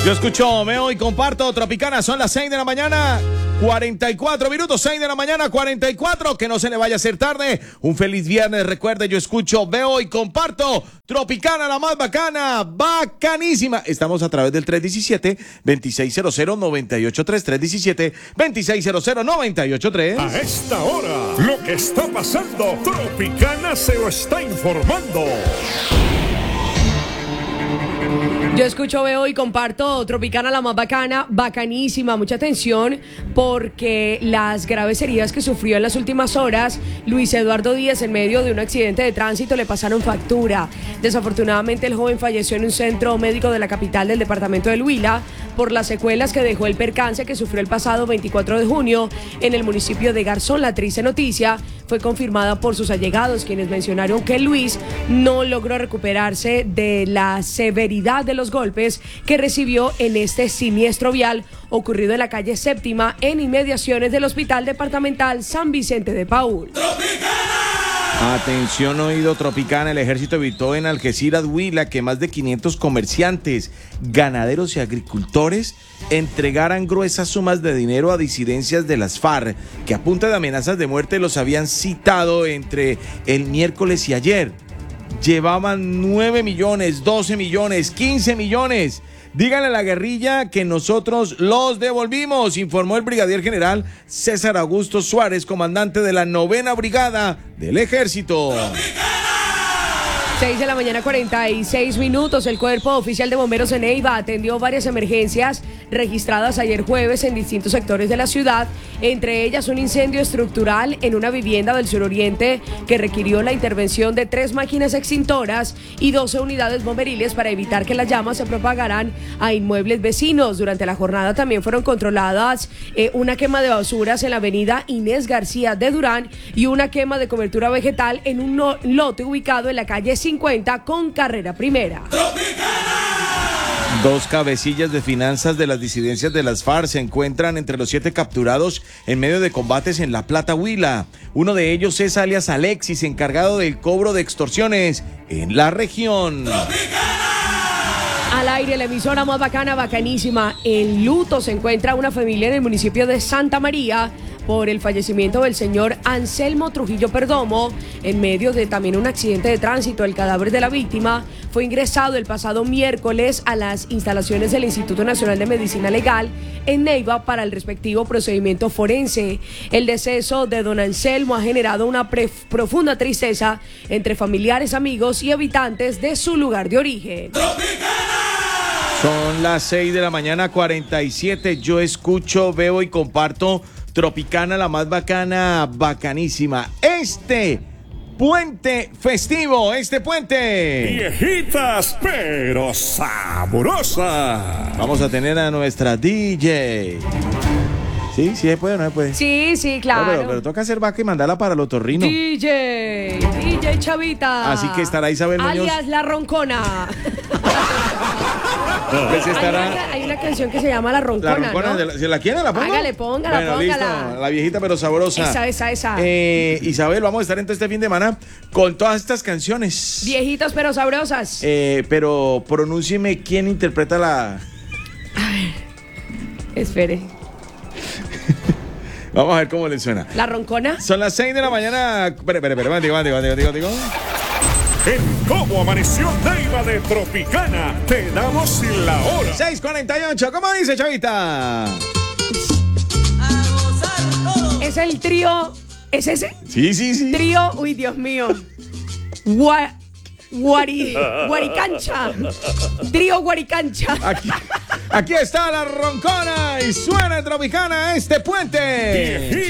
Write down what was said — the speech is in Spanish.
Yo escucho, veo y comparto Tropicana. Son las 6 de la mañana, 44 minutos, 6 de la mañana, 44. Que no se le vaya a hacer tarde. Un feliz viernes. Recuerde, yo escucho, veo y comparto Tropicana, la más bacana, bacanísima. Estamos a través del 317-2600-983. 317-2600-983. A esta hora, lo que está pasando, Tropicana se lo está informando. Yo escucho, veo y comparto Tropicana, la más bacana, bacanísima. Mucha atención porque las graves heridas que sufrió en las últimas horas Luis Eduardo Díaz en medio de un accidente de tránsito le pasaron factura. Desafortunadamente el joven falleció en un centro médico de la capital del departamento del Huila por las secuelas que dejó el percance que sufrió el pasado 24 de junio en el municipio de Garzón. La triste noticia fue confirmada por sus allegados, quienes mencionaron que Luis no logró recuperarse de la severidad de los golpes que recibió en este siniestro vial ocurrido en la calle Séptima en inmediaciones del Hospital Departamental San Vicente de Paúl. Atención, oído Tropicana. El ejército evitó en Algeciras, Huila, que más de 500 comerciantes, ganaderos y agricultores entregaran gruesas sumas de dinero a disidencias de las FARC, que a punta de amenazas de muerte los habían citado entre el miércoles y ayer. Llevaban 9 millones, 12 millones, 15 millones. Díganle a la guerrilla que nosotros los devolvimos, informó el brigadier general César Augusto Suárez, comandante de la 9ª Brigada del Ejército. 6 de la mañana, 46 minutos. El Cuerpo Oficial de Bomberos de Neiva atendió varias emergencias registradas ayer jueves en distintos sectores de la ciudad, entre ellas un incendio estructural en una vivienda del suroriente que requirió la intervención de 3 máquinas extintoras y 12 unidades bomberiles para evitar que las llamas se propagaran a inmuebles vecinos. Durante la jornada también fueron controladas una quema de basuras en la avenida Inés García de Durán y una quema de cobertura vegetal en un lote ubicado en la calle 50 con carrera primera. Dos cabecillas de finanzas de las disidencias de las FARC se encuentran entre los 7 capturados en medio de combates en La Plata, Huila. Uno de ellos es alias Alexis, encargado del cobro de extorsiones en la región. Al aire, la emisora más bacana, bacanísima. En luto se encuentra una familia en el municipio de Santa María por el fallecimiento del señor Anselmo Trujillo Perdomo en medio de también un accidente de tránsito. El cadáver de la víctima fue ingresado el pasado miércoles a las instalaciones del Instituto Nacional de Medicina Legal en Neiva para el respectivo procedimiento forense. El deceso de don Anselmo ha generado una profunda tristeza entre familiares, amigos y habitantes de su lugar de origen. Son las 6 de la mañana, 47. Yo escucho, veo y comparto Tropicana, la más bacana, bacanísima. Este puente festivo, Viejitas pero sabrosas. Vamos a tener a nuestra DJ. ¿Sí? ¿Sí se puede o no se puede? Sí, claro. Pero toca hacer vaca y mandarla para el otorrino. DJ Chavita. Así que estará Isabel Muñoz. Alias La Roncona. Pues estará... Hay una canción que se llama La Roncona, La Roncona, ¿no? ¿Se la quiere? ¿La pongo? Hágale, póngala. Listo. La viejita pero sabrosa. Esa. Isabel, vamos a estar entonces este fin de semana con todas estas canciones. Viejitas pero sabrosas. Pero pronúncieme quién interpreta la... A ver, espere. Vamos a ver cómo le suena. ¿La Roncona? Son las 6 de la mañana. Espera, digo. En Cómo Amaneció Neiva de Tropicana, te damos la hora. 6:48, ¿cómo dice, Chavita? Es el trío. ¿Es ese? Sí. Trío, uy, Dios mío. Guaricancha. Trío Guaricancha. Aquí está La Roncona y suena Tropicana este puente.